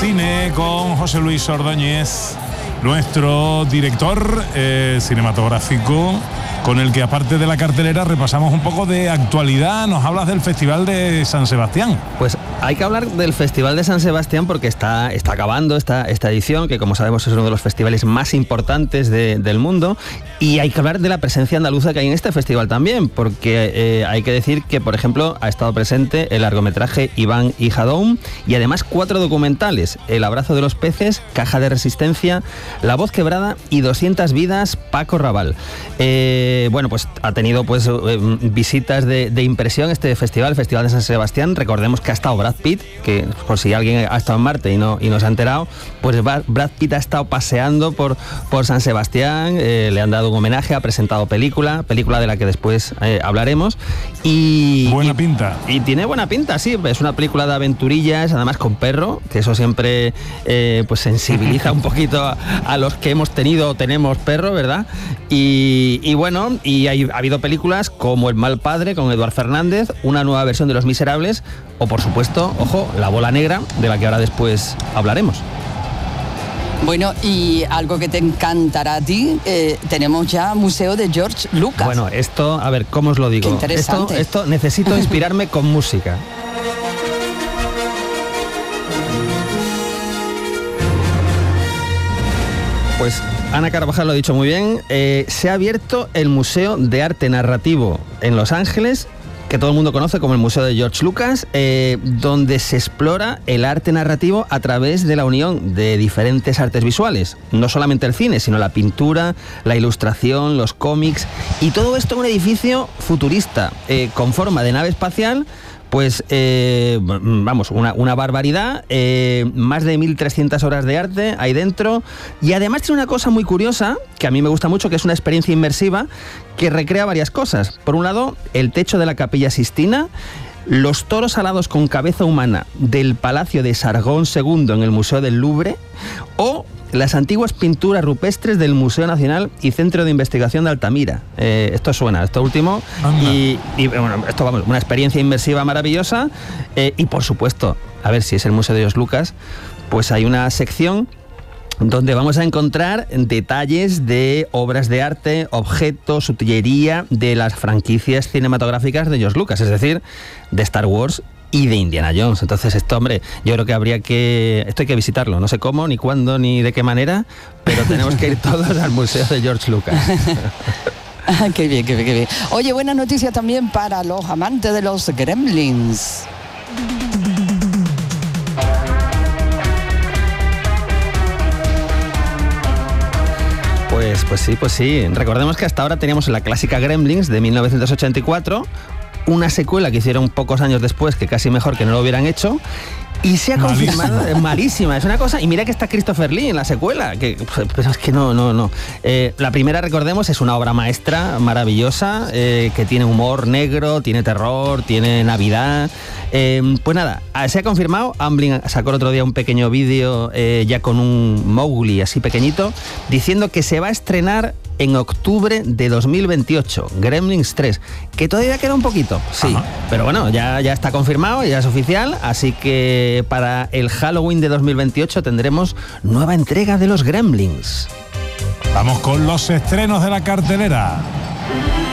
cine con José Luis Ordóñez, nuestro director cinematográfico, con el que aparte de la cartelera repasamos un poco de actualidad. Nos hablas del Festival de San Sebastián. Pues hay que hablar del Festival de San Sebastián porque está acabando esta edición, que como sabemos es uno de los festivales más importantes del mundo, y hay que hablar de la presencia andaluza que hay en este festival también, porque hay que decir que, por ejemplo, ha estado presente el largometraje Iván y Jadón, y además 4 documentales: El abrazo de los peces, Caja de resistencia, La voz quebrada y 200 vidas, Paco Raval. Bueno, pues ha tenido visitas de impresión este festival, el Festival de San Sebastián. Recordemos que ha estado Brad Pitt, que por si alguien ha estado en Marte y no se ha enterado, pues Brad Pitt ha estado paseando por San Sebastián, le han dado un homenaje, ha presentado película de la que después hablaremos. Buena pinta. Y tiene buena pinta, sí, es una película de aventurillas, además con perro, que eso siempre pues sensibiliza un poquito a los que hemos tenido o tenemos perro, ¿verdad? Y bueno, ha habido películas como El mal padre con Eduard Fernández, una nueva versión de Los Miserables, o por supuesto, ojo, La bola negra, de la que ahora después hablaremos. Bueno, y algo que te encantará a ti, tenemos ya Museo de George Lucas. Bueno, esto, a ver, ¿cómo os lo digo? Qué interesante. Esto necesito inspirarme con música. Pues Ana Carvajal lo ha dicho muy bien. Se ha abierto el Museo de Arte Narrativo en Los Ángeles, que todo el mundo conoce como el Museo de George Lucas, donde se explora el arte narrativo a través de la unión de diferentes artes visuales. No solamente el cine, sino la pintura, la ilustración, los cómics, y todo esto en un edificio futurista, con forma de nave espacial. Pues, vamos, una barbaridad, más de 1.300 horas de arte ahí dentro, y además tiene una cosa muy curiosa, que a mí me gusta mucho, que es una experiencia inmersiva que recrea varias cosas. Por un lado, el techo de la Capilla Sixtina, los toros alados con cabeza humana del Palacio de Sargón II en el Museo del Louvre, o las antiguas pinturas rupestres del Museo Nacional y Centro de Investigación de Altamira. Esto suena, esto último. Y bueno, esto, vamos, una experiencia inmersiva maravillosa. Y por supuesto, a ver si es el Museo de George Lucas, pues hay una sección donde vamos a encontrar detalles de obras de arte, objetos, utilería de las franquicias cinematográficas de George Lucas, es decir, de Star Wars y de Indiana Jones. Entonces esto, hombre, yo creo que esto hay que visitarlo. No sé cómo, ni cuándo, ni de qué manera, pero tenemos que ir todos al Museo de George Lucas. Qué bien, qué bien, qué bien. Oye, buena noticia también para los amantes de los Gremlins. Pues sí. Recordemos que hasta ahora teníamos la clásica Gremlins de 1984, una secuela que hicieron pocos años después, que casi mejor que no lo hubieran hecho. Y se ha confirmado, malísima, es una cosa, y mira que está Christopher Lee en la secuela, pero es que no. La primera, recordemos, es una obra maestra maravillosa, que tiene humor negro, tiene terror, tiene Navidad. Pues nada, se ha confirmado. Amblin sacó el otro día un pequeño vídeo ya con un Mowgli así pequeñito, diciendo que se va a estrenar en octubre de 2028, Gremlins 3, que todavía queda un poquito, sí. Ajá. Pero bueno, ya está confirmado, ya es oficial, así que para el Halloween de 2028 tendremos nueva entrega de los Gremlins. Vamos con los estrenos de la cartelera.